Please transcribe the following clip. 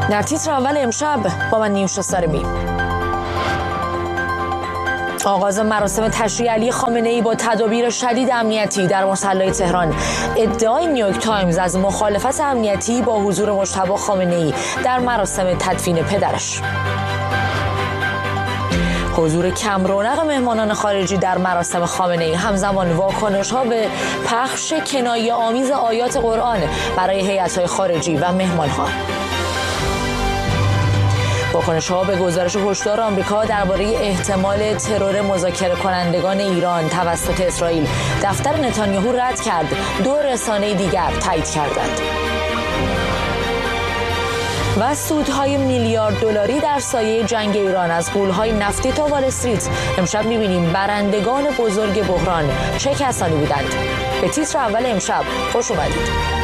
در تیتر اول امشب با من نیوشا سارمی. آغاز مراسم تشییع علی خامنه‌ای با تدابیر شدید امنیتی در مصلی تهران. ادعای نیویورک تایمز از مخالفت امنیتی با حضور مجتبی خامنه‌ای در مراسم تدفین پدرش. حضور کم رونق مهمانان خارجی در مراسم خامنه‌ای، همزمان واکنش‌ها به پخش کنایه‌آمیز آیات قرآن برای هیئت‌های خارجی و مهمان‌ها. واکنش‌ها به گزارش هشدار آمریکا درباره احتمال ترور مذاکره کنندگان ایران توسط اسرائیل. دفتر نتانیاهو رد کرد، 2 رسانه دیگر تایید کردند. و سودهای میلیارد دلاری در سایه جنگ ایران از غول‌های نفتی تا وال استریت. امشب می‌بینیم برندگان بزرگ بحران چه کسانی بودند. به تیتر اول امشب خوش اومدید.